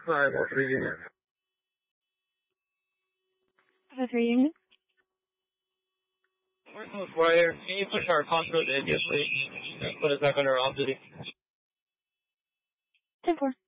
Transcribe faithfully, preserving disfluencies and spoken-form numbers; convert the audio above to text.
Alright, well, three unit. The three unit? Wire, can you push our console to India, please? Put us back under off duty. ten four.